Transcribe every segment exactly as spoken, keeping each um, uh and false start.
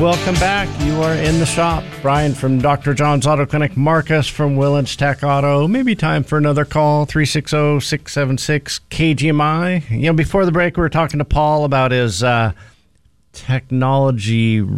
Welcome back. You are in the shop. Brian from Doctor John's Auto Clinic, Marcus from Willens Tech Auto. Maybe time for another call, three six zero, six seven six, K G M I. You know, before the break, we were talking to Paul about his uh, technology,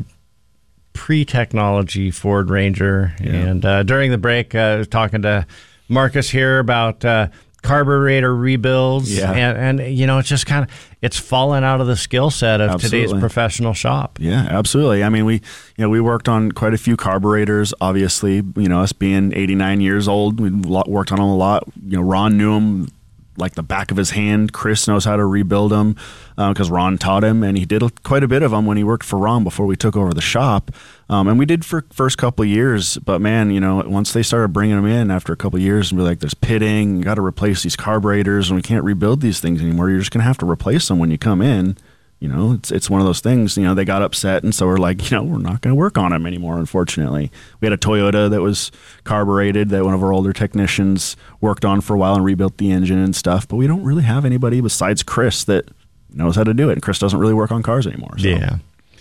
pre-technology Ford Ranger. Yeah. And uh, during the break, uh, I was talking to Marcus here about uh, carburetor rebuilds. Yeah. And, and, you know, it's just kind of, it's fallen out of the skill set of Absolutely. today's professional shop. Yeah, absolutely. I mean, we, you know, we worked on quite a few carburetors, obviously, you know, us being eighty-nine years old, we worked on them a lot. You know, Ron knew them like the back of his hand. Chris knows how to rebuild them because uh, Ron taught him, and he did quite a bit of them when he worked for Ron before we took over the shop. Um, and we did for first couple of years, but man, you know, once they started bringing them in after a couple of years and be like, there's pitting, you got to replace these carburetors, and we can't rebuild these things anymore. You're just going to have to replace them when you come in. You know, it's it's one of those things, you know, they got upset, and so we're like, you know, we're not going to work on them anymore, unfortunately. We had a Toyota that was carbureted that one of our older technicians worked on for a while and rebuilt the engine and stuff, but we don't really have anybody besides Chris that knows how to do it, and Chris doesn't really work on cars anymore. So. Yeah.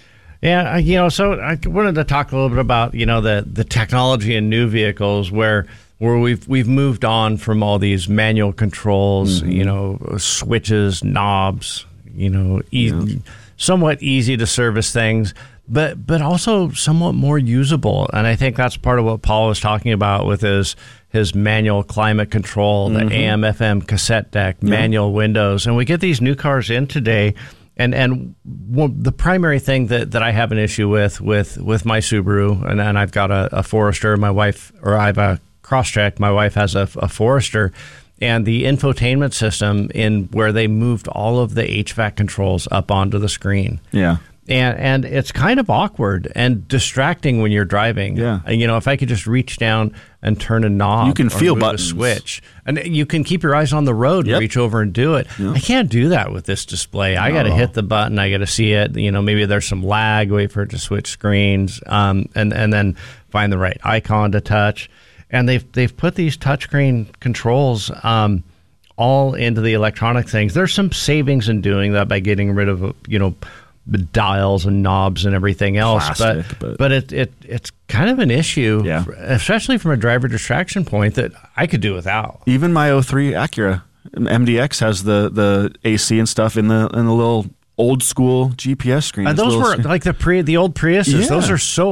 Yeah, you know, so I wanted to talk a little bit about, you know, the, the technology in new vehicles where where we've we've moved on from all these manual controls, mm-hmm. you know, switches, knobs, you know, e- yeah. somewhat easy to service things, but but also somewhat more usable. And I think that's part of what Paul was talking about with his his manual climate control, the mm-hmm. A M F M cassette deck, yeah. manual windows. And we get these new cars in today, and and one, the primary thing that, that I have an issue with with, with my Subaru, and, and I've got a, a Forester, my wife, or I have a Crosstrek, my wife has a, a Forester, and the infotainment system in where they moved all of the H V A C controls up onto the screen. Yeah. And and it's kind of awkward and distracting when you're driving. Yeah. You know, if I could just reach down and turn a knob, you can or feel move buttons. a switch, and you can keep your eyes on the road Yep. and reach over and do it. Yep. I can't do that with this display. I got to hit the button. I got to see it. You know, maybe there's some lag. Wait for it to switch screens, um, and and then find the right icon to touch. And they've they've put these touchscreen controls um, all into the electronic things. There's some savings in doing that by getting rid of, you know, the dials and knobs and everything else. Plastic, but but, but it, it it's kind of an issue, yeah. especially from a driver distraction point, that I could do without. Even my oh three Acura M D X has the, the A C and stuff in the in the little old school G P S screen. And those were screen. like the pre the old Priuses. Yeah. Those are so